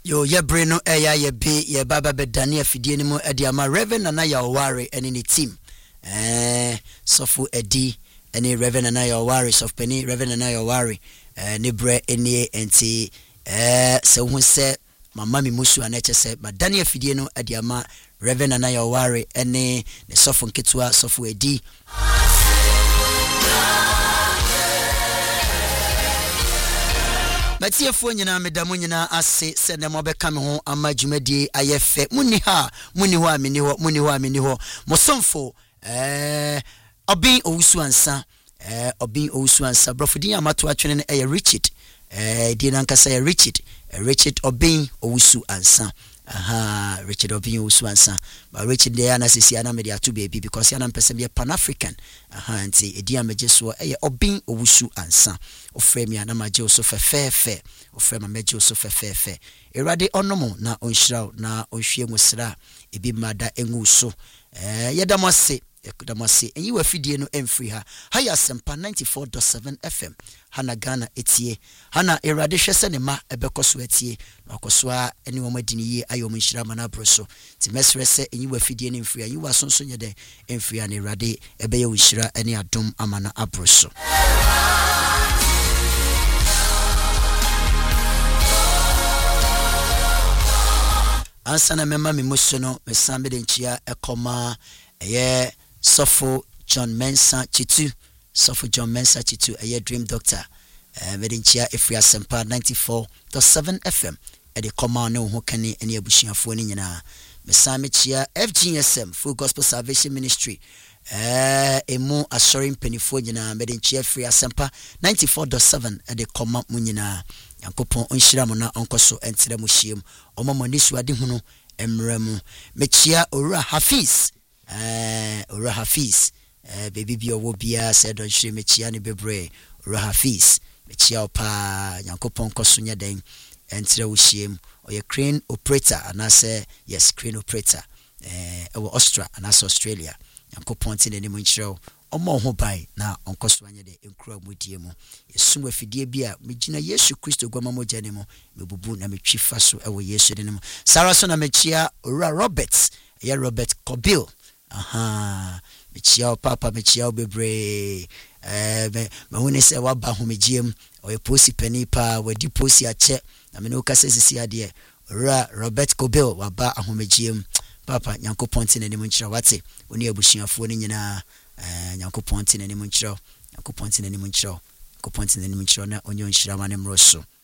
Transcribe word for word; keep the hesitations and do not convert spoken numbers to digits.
Yo ye breno eya ye be ye baba bedani afidie ni mu edi ama Reverend Nana Yaware ene ni team eh sofu edi ene Reverend Nana Yaware sofu peni Reverend Nana Yaware eh ne bre ene enti eh se hu se mama mi musu anache se badani afidie no edi ama Reverend Nana Yaware ene ne sofu nketua sofu edi Matia fo nyina medamu nyina ase se na mo beka me ho ama dwumadi ayefe muni ha muni ho amini ho muni ho amini ho mosomfo eh obin owusu ansa eh obin owusu ansa brofodin amato atwene ne eh Richard eh di na nkasa eh Richard eh, Richard obin owusu ansa aha Richard obin owusu ansa but Richard dey na sisi ana me dey atu baby because yana mpese be Pan African aha nti edi ameje so eh obin owusu ansa ofrem ya na maje so fefefe ofrem amaje so fefefe erade onomo na onhira na onhwie musra ebi mada engu so eh yedamase yedamase enyi wafidie no emfree ha haya sempa ninety-four point seven F M hana Ghana etie hana erade hwese ne ma ebekoso etie na akoso a eni wo madini yi ayo munhira mana broso ti mesrese enyi wafidie ne emfree enyi wasonso nyede emfree na erade ebeye unhira eni adom amana abroso Ansana mema mi musono mesambe de nchia ekoma eye Sofo John Mensa Chitu Sofo John Mensa Chitu eye Dream Doctor eh me de nchia Efria Sempa ninety-four point seven F M e de koma ne ho kane ene abusuafo ni nyina mesambe chia F G S M Full Gospel Salvation Ministry eh emu assuring penifo nyina me de nchia Efria Sempa ninety-four point seven e de koma mu nyina Yankopon onhira mo na onkoso entere mo hiem omamani suade hunu emremu mechia Ora Hafiz eh Ora Hafiz eh baby bi owo bia se don hire mechia ne bebre Ora Hafiz mechia opa Yankopon koso nya den entere wo hiem oye crane operator anase yes crane operator eh ewo Austria anase Australia Yankopon tine ne mo nchiro omo ho bai na onkoso anya de enkura modie mu yesum afidie bia megina Yesu Kristo gwama moja ne mu mebubu na metwifa so ewo Yesu de ne mu Sarah so na mechia Ora Robert ya Robert Kobil aha mechia papa mechia bebre eh me hune se waba ho megiem oye posi pani pa wadi posi ache na me no kase sisi ade Ora Robert Kobil waba ahomegiem papa Yankopon tine ne mu nchira wate oni abusuafo ni nyina eh Yankopon tine ne mu nchira Yankopon tine ne mu nchira Yankopon tine ne mu nchira na onyo nchira ma ne mroso